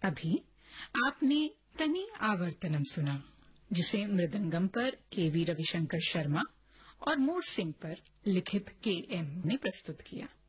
अभी आपने तनी आवर्तनम सुना, जिसे मृदंगम पर केवी रविशंकर शर्मा और मोर सिंह पर लिखित केएम ने प्रस्तुत किया।